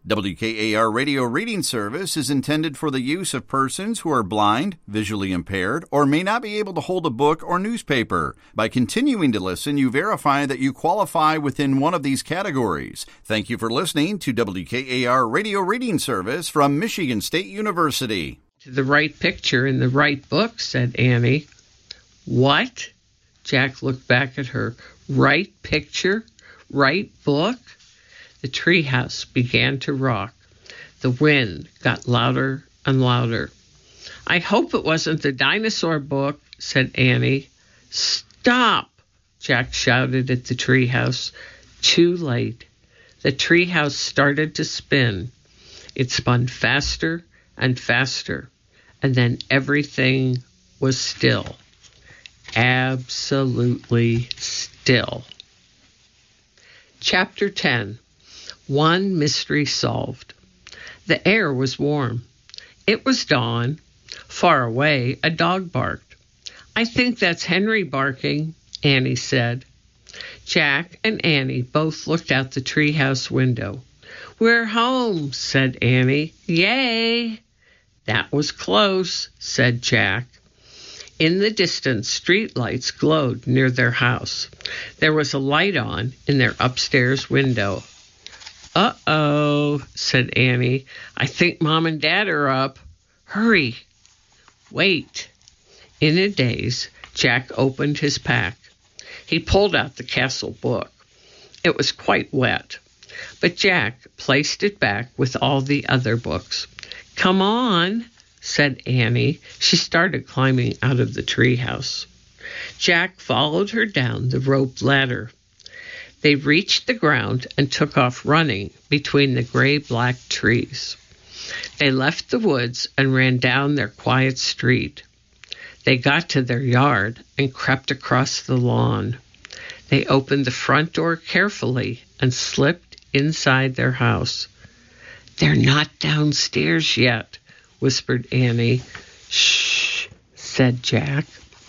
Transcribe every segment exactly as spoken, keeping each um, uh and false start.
W K A R Radio Reading Service is intended for the use of persons who are blind, visually impaired, or may not be able to hold a book or newspaper. By continuing to listen, you verify that you qualify within one of these categories. Thank you for listening to W K A R Radio Reading Service from Michigan State University. The right picture in the right book, said Annie. What? Jack looked back at her. Right picture? Right book? The treehouse began to rock. The wind got louder and louder. I hope it wasn't the dinosaur book, said Annie. Stop, Jack shouted at the treehouse. Too late. The treehouse started to spin. It spun faster and faster, and then everything was still. Absolutely still. Chapter ten. One mystery solved. The air was warm. It was dawn. Far away, a dog barked. I think that's Henry barking, Annie said. Jack and Annie both looked out the treehouse window. We're home, said Annie. Yay! That was close, said Jack. In the distance, street lights glowed near their house. There was a light on in their upstairs window. Uh-oh, said Annie. I think Mom and Dad are up. Hurry. Wait. In a daze, Jack opened his pack. He pulled out the castle book. It was quite wet, but Jack placed it back with all the other books. Come on, said Annie. She started climbing out of the treehouse. Jack followed her down the roped ladder. They reached the ground and took off running between the gray-black trees. They left the woods and ran down their quiet street. They got to their yard and crept across the lawn. They opened the front door carefully and slipped inside their house. They're not downstairs yet, whispered Annie. Shh, said Jack.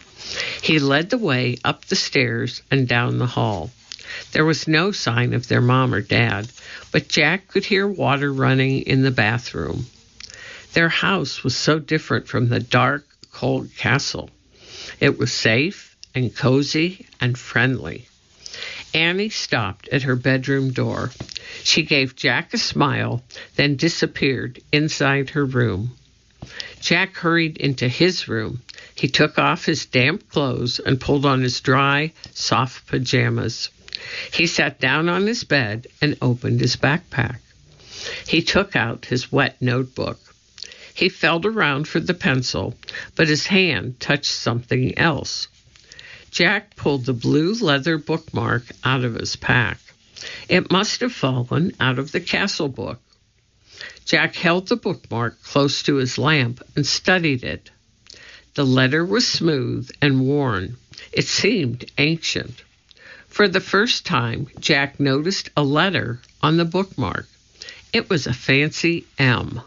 He led the way up the stairs and down the hall. There was no sign of their mom or dad, but Jack could hear water running in the bathroom. Their house was so different from the dark, cold castle. It was safe and cozy and friendly. Annie stopped at her bedroom door. She gave Jack a smile, then disappeared inside her room. Jack hurried into his room. He took off his damp clothes and pulled on his dry, soft pajamas. He sat down on his bed and opened his backpack. He took out his wet notebook. He felt around for the pencil, but his hand touched something else. Jack pulled the blue leather bookmark out of his pack. It must have fallen out of the castle book. Jack held the bookmark close to his lamp and studied it. The letter was smooth and worn. It seemed ancient. For the first time, Jack noticed a letter on the bookmark. It was a fancy M.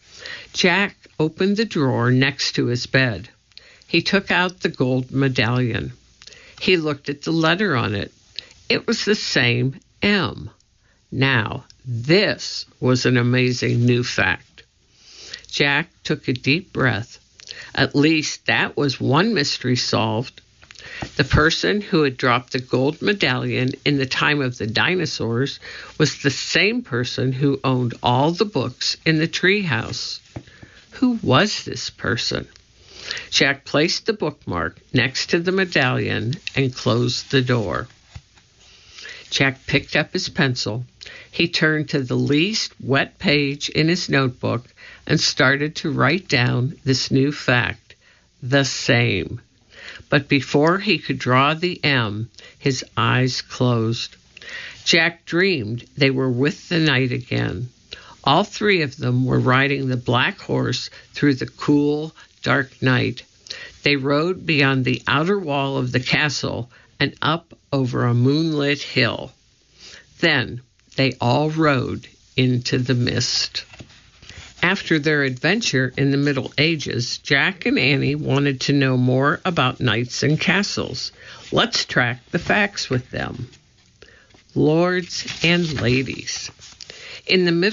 Jack opened the drawer next to his bed. He took out the gold medallion. He looked at the letter on it. It was the same M. Now, this was an amazing new fact. Jack took a deep breath. At least that was one mystery solved. The person who had dropped the gold medallion in the time of the dinosaurs was the same person who owned all the books in the treehouse. Who was this person? Jack placed the bookmark next to the medallion and closed the door. Jack picked up his pencil. He turned to the least wet page in his notebook and started to write down this new fact, the same. But before he could draw the M, his eyes closed. Jack dreamed they were with the night again. All three of them were riding the black horse through the cool, dark night. They rode beyond the outer wall of the castle and up over a moonlit hill. Then they all rode into the mist. After their adventure in the Middle Ages, Jack and Annie wanted to know more about knights and castles. Let's track the facts with them. Lords and ladies. In the Middle